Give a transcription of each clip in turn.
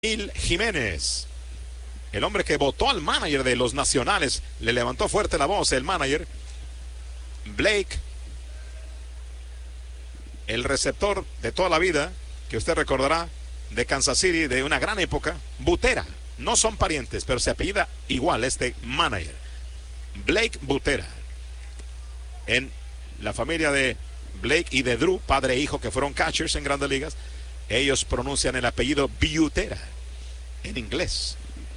Gil Jiménez, el hombre que votó al manager de los Nacionales, le levantó fuerte la voz el manager. Blake, el receptor de toda la vida, que usted recordará, de Kansas City, de una gran época. Butera, no son parientes, pero se apellida igual este manager, Blake Butera. En la familia de Blake y de Drew, padre e hijo, que fueron catchers en Grandes Ligas, ellos pronuncian el apellido Butera en inglés.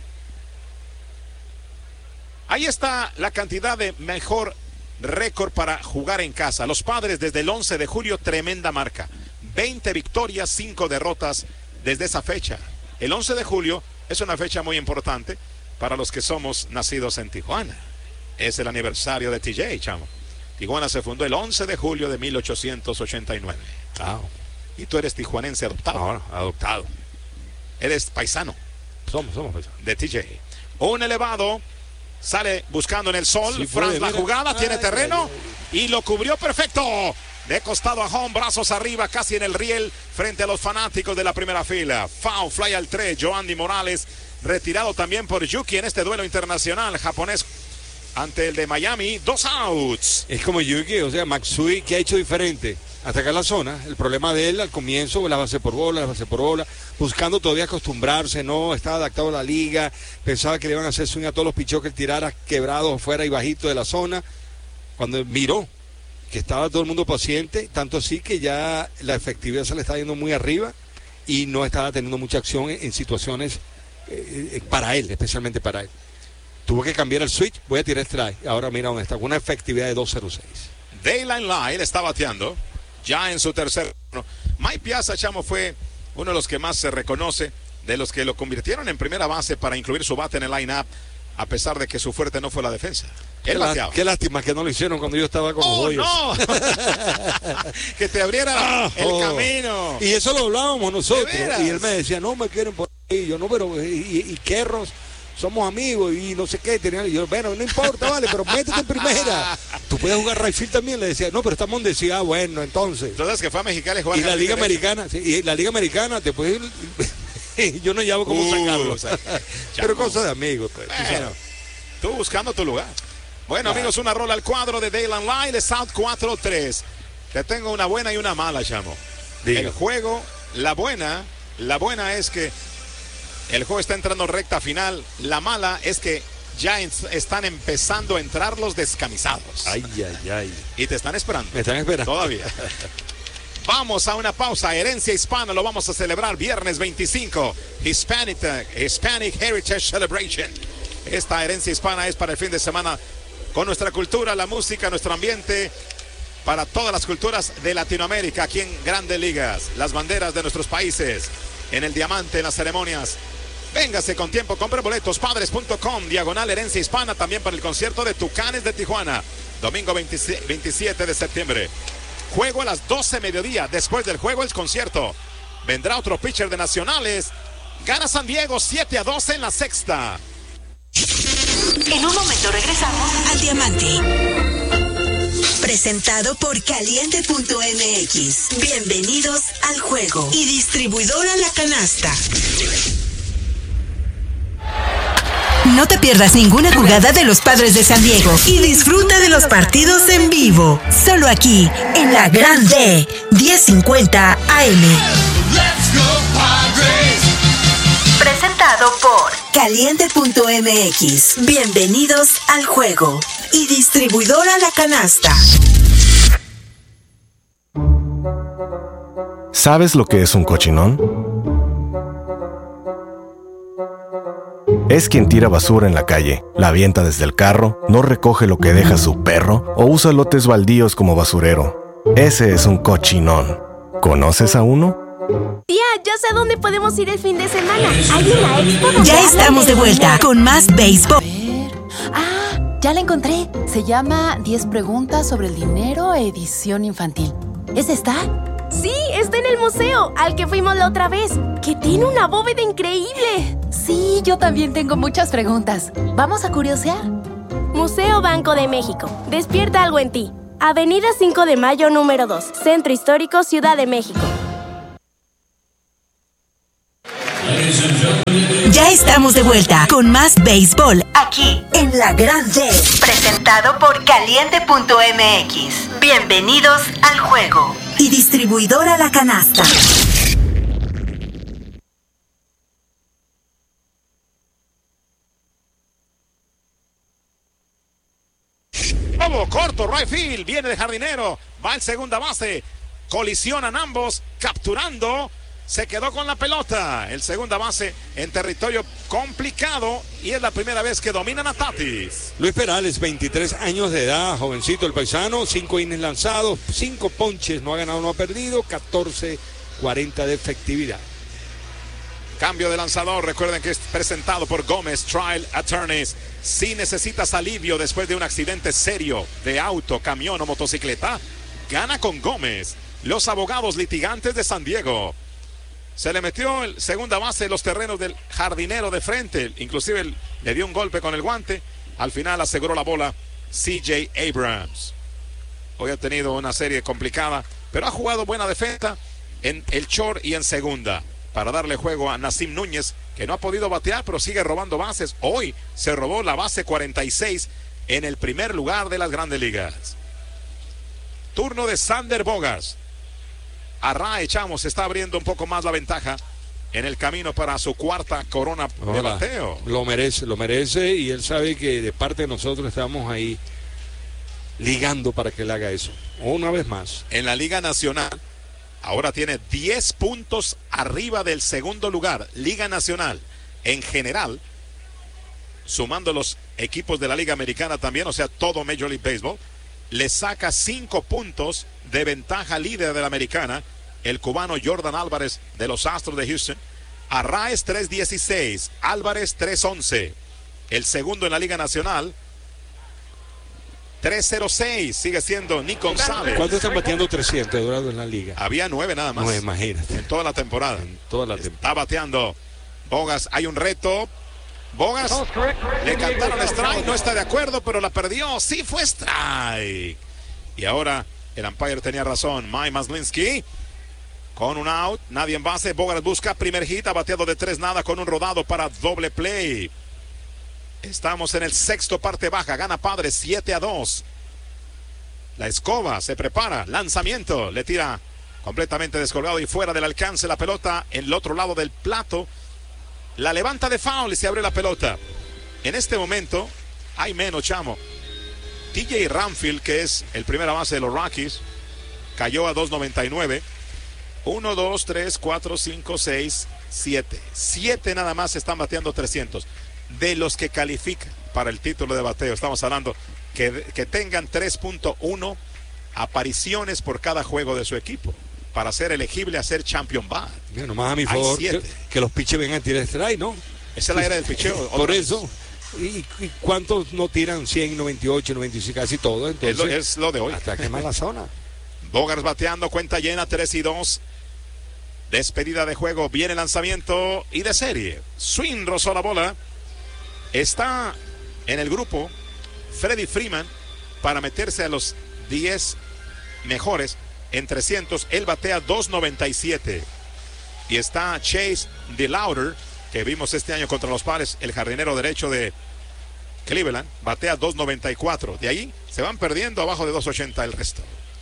Ahí está la cantidad de mejor récord para jugar en casa. Los Padres desde el 11 de julio, tremenda marca. 20 victorias, 5 derrotas desde esa fecha. El 11 de julio es una fecha muy importante para los que somos nacidos en Tijuana. Es el aniversario de TJ, chamo. Tijuana se fundó el 11 de julio de 1889. Wow. Y tú eres tijuanense adoptado. Ahora, adoptado. Eres paisano. Somos paisanos. De TJ. Un elevado sale buscando en el sol. Sí, Franz la mira. jugada, tiene terreno y lo cubrió perfecto. De costado a home, brazos arriba, casi en el riel, frente a los fanáticos de la primera fila. Foul fly al 3, Joandy Morales, retirado también por Yuki en este duelo internacional japonés ante el de Miami. 2 outs. Es como Yuki, o sea, Matsui, ¿qué ha hecho diferente? Atacar la zona. El problema de él al comienzo, la base por bola, buscando todavía acostumbrarse, no estaba adaptado a la liga, pensaba que le iban a hacer swing a todos los pichos que él tirara quebrados fuera y bajito de la zona. Cuando miró que estaba todo el mundo paciente, tanto así que ya la efectividad se le está yendo muy arriba y no estaba teniendo mucha acción en situaciones para él, especialmente para él. Tuvo que cambiar el switch, voy a tirar strike. Ahora mira dónde está, con una efectividad de 2.06. Dayline Line está bateando ya en su tercer turno. Mike Piazza, chamo, fue uno de los que más se reconoce, de los que lo convirtieron en primera base para incluir su bate en el line-up, a pesar de que su fuerte no fue la defensa. Él bateaba. Qué lástima que no lo hicieron cuando yo estaba con los Dodgers. ¡No! Que te abriera el camino. Y eso lo hablábamos nosotros. ¿De Y él me decía, no me quieren por ahí. Yo no, pero y Kerros, somos amigos y no sé qué. Y yo, bueno, no importa, vale, pero métete en primera. Tú puedes jugar right field también. Le decía, no, pero estamos en decía, bueno, entonces. Entonces que fue a Mexicali a jugar. Y la Liga Americana, sí, y la Liga Americana te puedes ir. Yo no llamo como San Carlos. Pero cosas de amigos. Pues, bueno, tú buscando tu lugar. Bueno, amigos, una rola al cuadro de Dayline Line, South 4-3. Te tengo una buena y una mala, chamo. Diga. El juego, la buena es que el juego está entrando recta final. La mala es que ya están empezando a entrar los descamisados. Ay. Y te están esperando. Me están esperando. Todavía. Vamos a una pausa. Herencia hispana lo vamos a celebrar viernes 25. Hispanic Heritage Celebration. Esta herencia hispana es para el fin de semana con nuestra cultura, la música, nuestro ambiente, para todas las culturas de Latinoamérica, aquí en Grandes Ligas, las banderas de nuestros países, en el diamante, en las ceremonias. Véngase con tiempo, compre boletos, padres.com, diagonal herencia hispana, también para el concierto de Tucanes de Tijuana, domingo 27 de septiembre. Juego a las 12 mediodía, después del juego el concierto. Vendrá otro pitcher de Nacionales, gana San Diego 7-12 en la sexta. En un momento regresamos al Diamante. Presentado por Caliente.mx. Bienvenidos al juego. Y distribuidora La Canasta. No te pierdas ninguna jugada de los Padres de San Diego y disfruta de los partidos en vivo. Solo aquí, en la Grande 1050 AM. Let's go Padres. Presentado por Caliente.mx. Bienvenidos al juego. Y distribuidora La Canasta. ¿Sabes lo que es un cochinón? Es quien tira basura en la calle, la avienta desde el carro, no recoge lo que deja su perro o usa lotes baldíos como basurero. Ese es un cochinón. ¿Conoces a uno? Tía, ya sé a dónde podemos ir el fin de semana. Hay una expo donde Ya estamos de vuelta con más béisbol. Ya la encontré. Se llama 10 preguntas sobre el dinero, edición infantil. ¿Es esta? Sí, está en el museo, al que fuimos la otra vez, que tiene una bóveda increíble. Sí, yo también tengo muchas preguntas. ¿Vamos a curiosear? Museo Banco de México. Despierta algo en ti. Avenida 5 de Mayo, número 2. Centro Histórico, Ciudad de México. Ya estamos de vuelta con más béisbol aquí en La Gran D. Presentado por Caliente.mx. Bienvenidos al juego. Y distribuidora La Canasta. Como corto, right field, viene de jardinero, va en segunda base, colisionan ambos, capturando, se quedó con la pelota. El segunda base en territorio complicado y es la primera vez que dominan a Tatis. Luis Perales, 23 años de edad, jovencito el paisano, 5 innings lanzados, 5 ponches, no ha ganado, no ha perdido, 14.40 de efectividad. Cambio de lanzador, recuerden que es presentado por Gómez Trial Attorneys. Si necesitas alivio después de un accidente serio de auto, camión o motocicleta, gana con Gómez, los abogados litigantes de San Diego. Se le metió el segunda base en los terrenos del jardinero de frente, inclusive le dio un golpe con el guante, al final aseguró la bola CJ Abrams. Hoy ha tenido una serie complicada, pero ha jugado buena defensa en el short y en segunda, para darle juego a Nasim Núñez, que no ha podido batear, pero sigue robando bases. Hoy se robó la base 46 en el primer lugar de las Grandes Ligas. Turno de Sander Bogaerts. Arrae Chamos está abriendo un poco más la ventaja en el camino para su cuarta corona de bateo. Lo merece y él sabe que de parte de nosotros estamos ahí ligando para que él haga eso. Una vez más. En la Liga Nacional, ahora tiene 10 puntos arriba del segundo lugar. Liga Nacional, en general, sumando los equipos de la Liga Americana también, o sea, todo Major League Baseball, le saca 5 puntos de ventaja líder de la Americana, el cubano Jordan Álvarez de los Astros de Houston. Arraez 3.16, Álvarez 3.11. El segundo en la Liga Nacional, 3.06, sigue siendo Nick González. ¿Cuánto están bateando 300 Eduardo en la liga? Había 9 nada más. No, imagínate. En toda la temporada. Temporada. Está bateando Bogaerts. Hay un reto. Bogaerts le cantaron strike, no está de acuerdo, pero la perdió. Sí fue strike. Y ahora el umpire tenía razón. Mike Maslinski con un out, nadie en base. Bogaerts busca primer hit, ha bateado de 3-0 con un rodado para doble play. Estamos en el sexto parte baja, gana Padres 7-2. La escoba se prepara, lanzamiento, le tira completamente descolgado y fuera del alcance la pelota en el otro lado del plato. La levanta de foul y se abre la pelota. En este momento hay menos, Chamo. TJ Ramfield, que es el primera base de los Rockies, cayó a 2.99. 1, 2, 3, 4, 5, 6, 7. 7 nada más están bateando 300. De los que califican para el título de bateo, estamos hablando que tengan 3.1 apariciones por cada juego de su equipo para ser elegible a ser champion bat. Mira, nomás a mi favor que los pitchers vengan a tirar strike, ¿no? Esa es la era del picheo. Por eso. ¿Y cuántos no tiran 100, 98, 95, casi todo? Entonces, es lo de hoy. Hasta que más la zona. Bogaerts bateando, cuenta llena, 3-2. Despedida de juego, viene lanzamiento y de serie. Swing rozó la bola. Está en el grupo Freddie Freeman para meterse a los 10 mejores en 300. Él batea 2.97. Y está Chase DeLauder, que vimos este año contra los Padres, el jardinero derecho de Cleveland, batea 2.94. De ahí se van perdiendo abajo de 2.80 el resto.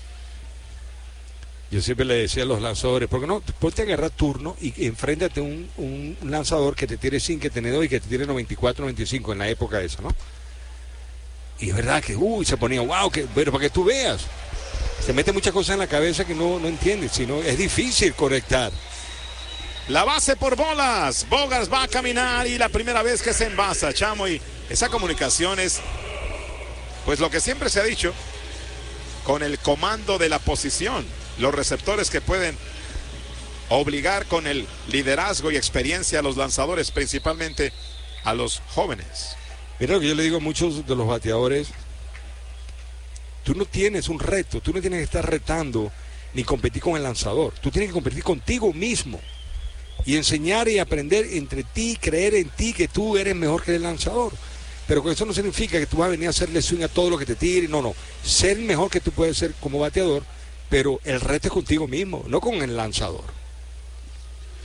Yo siempre le decía a los lanzadores, ¿por qué no? Ponte a agarrar turno y enfréntate a un lanzador que te tire 5, que te 2 y que te tire 94, 95 en la época esa, ¿no? Y es verdad que, se ponía, wow, pero para que tú veas, se mete muchas cosas en la cabeza que no entiendes, sino es difícil conectar. La base por bolas, Bogaerts va a caminar y la primera vez que se envasa, Chamo, y esa comunicación es, pues lo que siempre se ha dicho, con el comando de la posición. Los receptores que pueden obligar con el liderazgo y experiencia a los lanzadores, principalmente a los jóvenes. Mira lo que yo le digo a muchos de los bateadores: tú no tienes un reto, tú no tienes que estar retando ni competir con el lanzador, tú tienes que competir contigo mismo y enseñar y aprender entre ti, creer en ti que tú eres mejor que el lanzador. Pero con eso no significa que tú vas a venir a hacerle swing a todo lo que te tire, no, ser mejor que tú puedes ser como bateador, pero el reto es contigo mismo, no con el lanzador.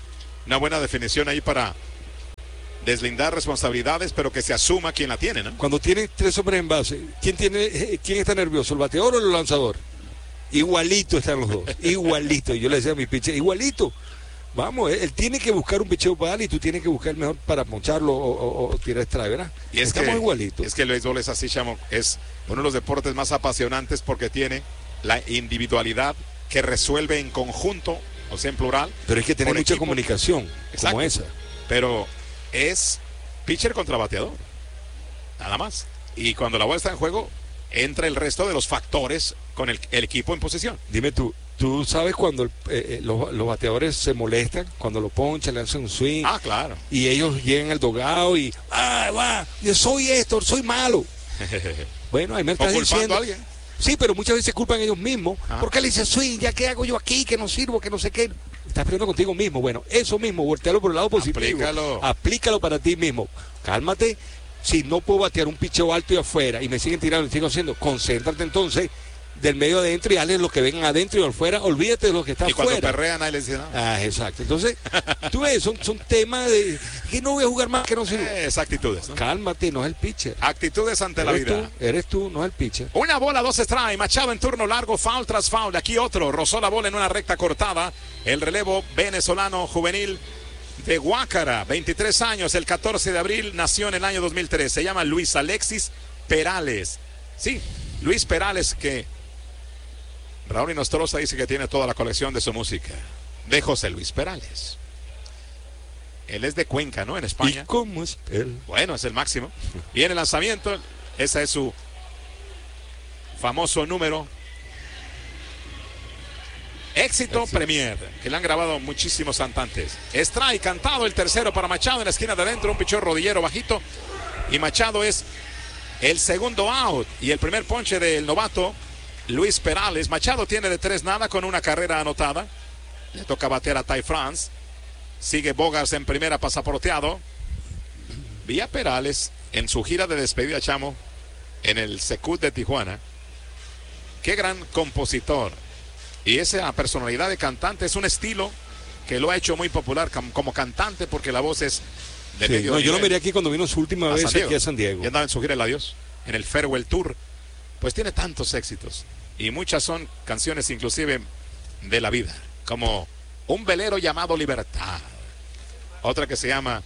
una buena definición ahí para deslindar responsabilidades, pero que se asuma quien la tiene, ¿no? Cuando tiene 3 hombres en base, ¿quién está nervioso? ¿El bateador o el lanzador? Igualito están los dos, igualito. Y yo le decía a mi pitcher, igualito. Vamos, él tiene que buscar un picheo para él y tú tienes que buscar el mejor para poncharlo o tirar strike, ¿verdad? Y estamos igualitos. Es que el béisbol es así, chamo, es uno de los deportes más apasionantes porque tiene la individualidad que resuelve en conjunto, o sea, en plural. Pero hay que tener mucha comunicación, exacto, como esa. Pero es pitcher contra bateador, nada más. Y cuando la bola está en juego, entra el resto de los factores con el equipo en posesión. Dime tú sabes cuando los bateadores se molestan, cuando lo ponchan, le hacen un swing. Ah, claro. Y ellos llegan al dogado y, yo soy esto, soy malo. Bueno, ahí me estás diciendo. A alguien. Sí, pero muchas veces culpan ellos mismos. ¿Por qué le dice swing? ¿Ya qué hago yo aquí? Que no sirvo, que no sé qué. Estás peleando contigo mismo. Bueno, eso mismo, voltealo por el lado positivo. Aplícalo para ti mismo. Cálmate. Si no puedo batear un picheo alto y afuera y me siguen tirando y sigo haciendo, concéntrate entonces del medio adentro y hazle lo que vengan adentro y afuera, olvídate de lo que está afuera. Y cuando perrean ahí les dicen nada. Exacto. Entonces, tú ves, son temas de que no voy a jugar más, que no sirve. Es actitudes, ¿no? Cálmate, no es el pitcher. Actitudes ante la vida. Eres tú, no es el pitcher. Una bola, 2 strikes. Machado en turno largo, foul tras foul. Aquí otro, rozó la bola en una recta cortada. El relevo venezolano juvenil de Guácara, 23 años, el 14 de abril, nació en el año 2003. Se llama Luis Alexis Perales. Sí, Luis Perales, que Raúl Inostroza dice que tiene toda la colección de su música, de José Luis Perales. Él es de Cuenca, ¿no? En España. ¿Y cómo es él? Bueno, es el máximo. Y en el lanzamiento, ese es su famoso número. Éxito Premier, que le han grabado muchísimos cantantes. Strike cantado, el tercero para Machado en la esquina de adentro, un pichón rodillero bajito. Y Machado es el segundo out. Y el primer ponche del novato Luis Perales. Machado tiene de 3-0 con una carrera anotada. Le toca batear a Ty France. Sigue Bogarts en primera, pasaporteado. Vi a Perales en su gira de despedida, chamo, en el Secut de Tijuana. Qué gran compositor. Y esa personalidad de cantante es un estilo que lo ha hecho muy popular como cantante, porque la voz es de medio nivel. Yo lo miré aquí cuando vino su última vez aquí a San Diego. Y andaba en su gira El Adiós, en el Farewell Tour. Pues tiene tantos éxitos. Y muchas son canciones inclusive de la vida, como Un velero llamado Libertad. Otra que se llama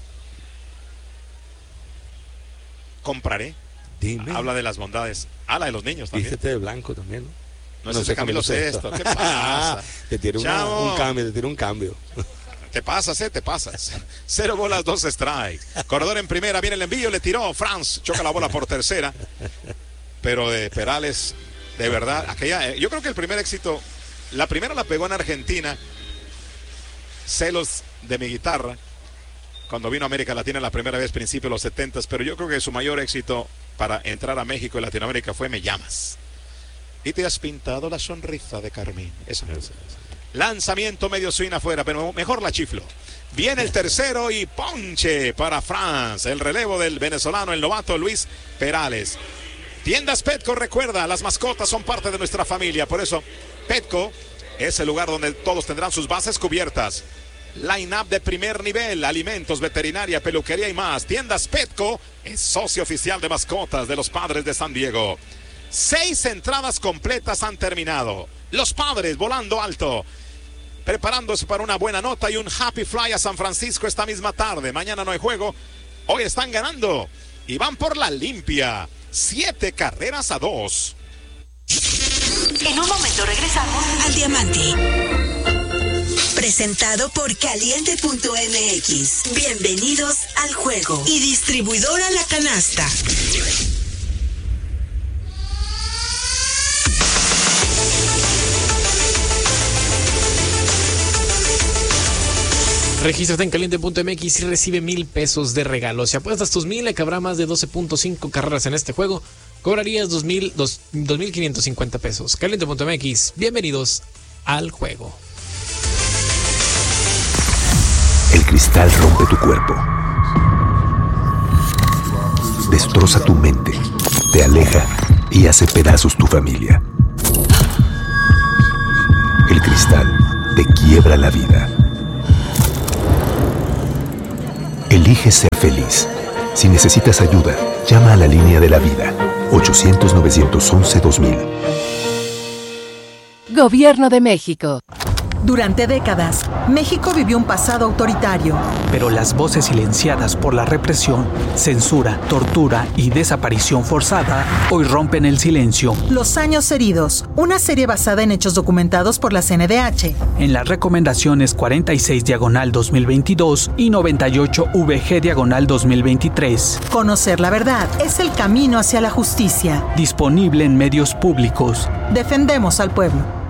Compraré. Dime. Habla de las bondades. Habla de los niños también. Vístete de blanco también, ¿no? No sé, Camilo Sesto. ¿Qué pasa? Te tiene un cambio. Te pasas. 0 bolas, 2 strikes. Corredor en primera, viene el envío, le tiró Franz, choca la bola por tercera. Pero de Perales, de verdad, yo creo que el primer éxito, la primera la pegó en Argentina, Celos de mi guitarra, cuando vino a América Latina la primera vez, principio de los 70s, pero yo creo que su mayor éxito para entrar a México y Latinoamérica fue Me Llamas. Y te has pintado la sonrisa de Carmín. Eso. Lanzamiento medio swing afuera, pero mejor la chiflo. Viene el tercero y ponche para Franz. El relevo del venezolano, el novato Luis Perales. Tiendas Petco, recuerda, las mascotas son parte de nuestra familia. Por eso, Petco es el lugar donde todos tendrán sus bases cubiertas. Line-up de primer nivel, alimentos, veterinaria, peluquería y más. Tiendas Petco es socio oficial de mascotas de los Padres de San Diego. 6 entradas completas han terminado. Los Padres volando alto, preparándose para una buena nota y un happy fly a San Francisco esta misma tarde. Mañana no hay juego. Hoy están ganando y van por la limpia. 7 carreras a 2. En un momento regresamos al Diamante. Presentado por Caliente.mx. Bienvenidos al juego. Y distribuidora La Canasta. Regístrate en Caliente.mx y recibe 1,000 pesos de regalo. Si apuestas tus 1,000 que habrá más de 12.5 carreras en este juego, cobrarías 2,550 pesos. Caliente.mx, bienvenidos al juego. El cristal rompe tu cuerpo, destroza tu mente, te aleja y hace pedazos tu familia. El cristal te quiebra la vida. Elige ser feliz. Si necesitas ayuda, llama a la línea de la vida. 800-911-2000. Gobierno de México. Durante décadas, México vivió un pasado autoritario. Pero las voces silenciadas por la represión, censura, tortura y desaparición forzada hoy rompen el silencio. Los años heridos, una serie basada en hechos documentados por la CNDH. En las recomendaciones 46/2022 y 98/VG/2023. Conocer la verdad es el camino hacia la justicia. Disponible en medios públicos. Defendemos al pueblo.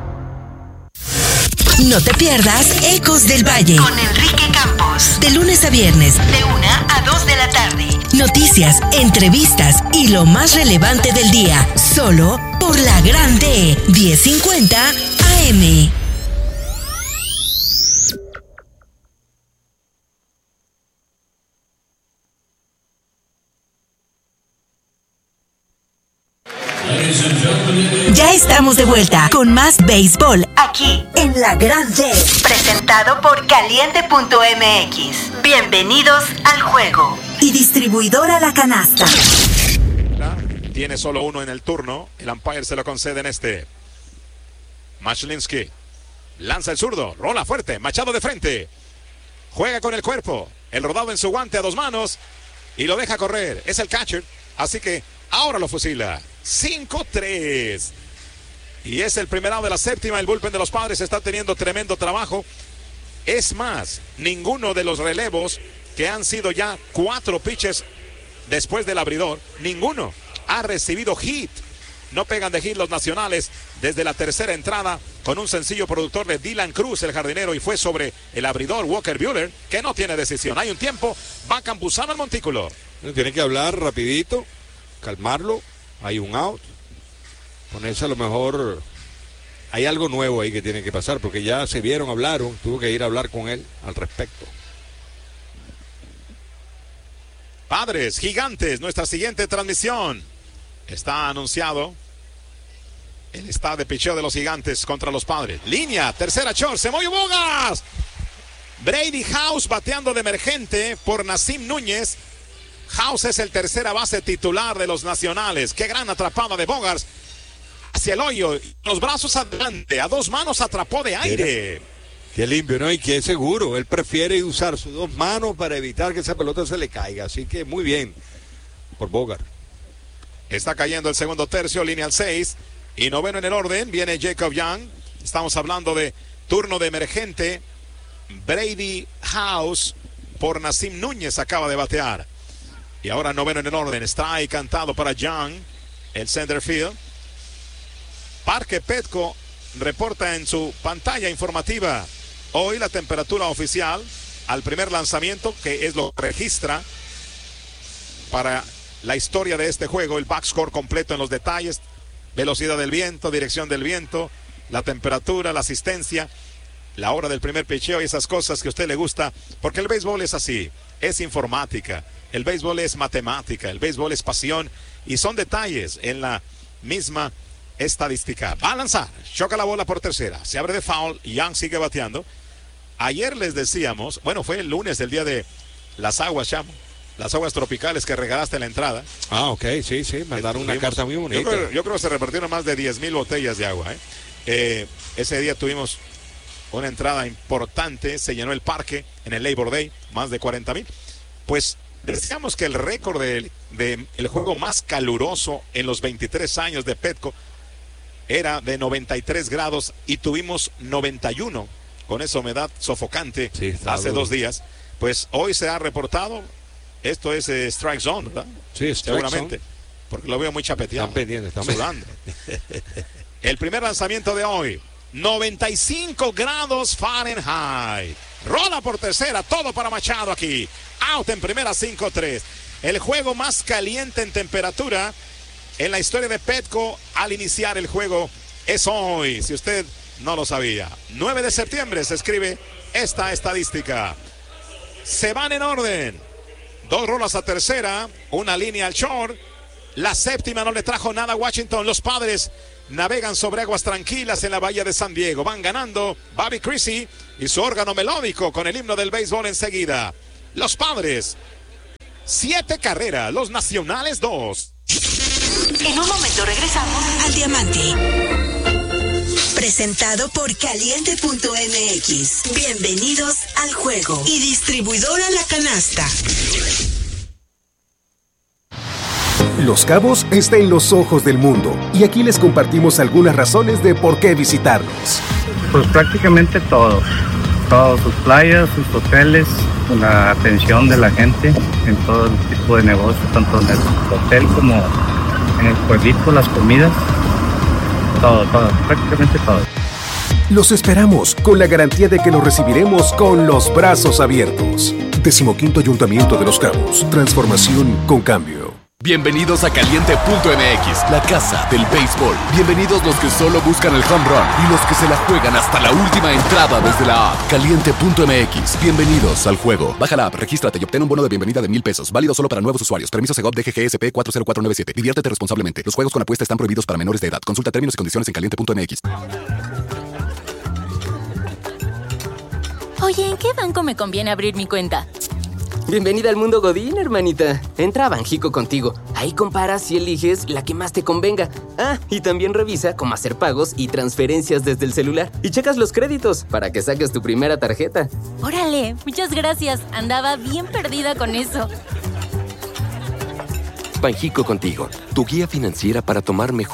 No te pierdas Ecos del Valle con Enrique Campos. De lunes a viernes, de 1 a 2 de la tarde. Noticias, entrevistas y lo más relevante del día. Solo por la Gran D, 1050 AM. Ya estamos de vuelta con más béisbol aquí en La Gran D, presentado por Caliente.mx. Bienvenidos al juego. Y distribuidora La Canasta. Tiene solo uno en el turno. El umpire se lo concede en este. Mashlinsky lanza el zurdo, rola fuerte, Machado de frente. Juega con el cuerpo, el rodado en su guante a 2 manos y lo deja correr. Es el catcher, así que ahora lo fusila. 5-3. Y es el primer out de la séptima. El bullpen de los Padres está teniendo tremendo trabajo. Es más, ninguno de los relevos que han sido ya 4 pitches después del abridor, ninguno ha recibido hit. No pegan de hit los nacionales desde la tercera entrada con un sencillo productor de Dylan Cruz, el jardinero, y fue sobre el abridor Walker Buehler, que no tiene decisión. Hay un tiempo, va Campuzano al montículo. Tiene que hablar rapidito, calmarlo. Hay un out. Ponerse a lo mejor. Hay algo nuevo ahí que tiene que pasar, porque ya se vieron, hablaron. Tuvo que ir a hablar con él al respecto. Padres, Gigantes, nuestra siguiente transmisión. Está anunciado el estado de picheo de los Gigantes contra los Padres. Línea, tercera short, se movió Bogas. Brady House bateando de emergente por Nasim Núñez. House es el tercera base titular de los nacionales. Qué gran atrapada de Bogarts hacia el hoyo. Los brazos adelante, a 2 manos atrapó de aire. Qué limpio, ¿no? Y qué seguro. Él prefiere usar sus 2 manos para evitar que esa pelota se le caiga. Así que muy bien por Bogart. Está cayendo el segundo tercio, línea al 6. Y noveno en el orden, viene Jacob Young. Estamos hablando de turno de emergente. Brady House por Nasim Núñez acaba de batear. Y ahora noveno en el orden. Strike cantado para Young, el center field. Parque Petco reporta en su pantalla informativa hoy la temperatura oficial al primer lanzamiento, que es lo que registra para la historia de este juego. El backscore completo en los detalles: velocidad del viento, dirección del viento, la temperatura, la asistencia, la hora del primer picheo y esas cosas que a usted le gusta, porque el béisbol es así, es informática. El béisbol es matemática, el béisbol es pasión y son detalles en la misma estadística. Va a lanzar, choca la bola por tercera, se abre de foul, Young sigue bateando. Ayer les decíamos, bueno, fue el lunes, el día de las aguas, Chamo, las aguas tropicales que regalaste en la entrada. Ah, ok, sí, mandaron una carta muy bonita. Yo creo que se repartieron más de 10,000 botellas de agua. Ese día tuvimos una entrada importante, se llenó el parque en el Labor Day, más de 40,000. Pues decíamos que el récord del juego más caluroso en los 23 años de Petco era de 93 grados y tuvimos 91 con esa humedad sofocante hace duro. 2 días. Pues hoy se ha reportado, esto es strike zone, ¿verdad? Sí, seguramente, zone. Porque lo veo muy chapeteado. Están pendientes, están sudando. El primer lanzamiento de hoy, 95 grados Fahrenheit. Rola por tercera, todo para Machado aquí. Out en primera, 5-3. El juego más caliente en temperatura en la historia de Petco al iniciar el juego es hoy, si usted no lo sabía. 9 de septiembre se escribe esta estadística. Se van en orden. 2 rolas a tercera, una línea al short. La séptima no le trajo nada a Washington. Los Padres navegan sobre aguas tranquilas en la bahía de San Diego. Van ganando Bobby Creasy y su órgano melódico con el himno del béisbol enseguida. Los Padres 7 carreras, los Nacionales 2. En un momento regresamos al Diamante. Presentado por Caliente.mx. Bienvenidos al juego. Y distribuidora La Canasta. Los Cabos está en los ojos del mundo y aquí les compartimos algunas razones de por qué visitarlos. Pues prácticamente todo. Todas sus playas, sus hoteles, la atención de la gente en todo tipo de negocios, tanto en el hotel como en el pueblito, las comidas, todo, prácticamente todo. Los esperamos con la garantía de que los recibiremos con los brazos abiertos. 15º Ayuntamiento de Los Cabos. Transformación con cambio. Bienvenidos a Caliente.mx, la casa del béisbol. Bienvenidos los que solo buscan el home run y los que se la juegan hasta la última entrada desde la app. Caliente.mx, bienvenidos al juego. Baja la app, regístrate y obtén un bono de bienvenida de $1,000. Válido solo para nuevos usuarios. Permiso Segov DGGSP 40497. Diviértete responsablemente. Los juegos con apuesta están prohibidos para menores de edad. Consulta términos y condiciones en Caliente.mx. Oye, ¿en qué banco me conviene abrir mi cuenta? Bienvenida al mundo Godín, hermanita. Entra a Banjico Contigo. Ahí comparas y eliges la que más te convenga. Ah, y también revisa cómo hacer pagos y transferencias desde el celular. Y checas los créditos para que saques tu primera tarjeta. Órale, muchas gracias. Andaba bien perdida con eso. Banjico Contigo, tu guía financiera para tomar mejor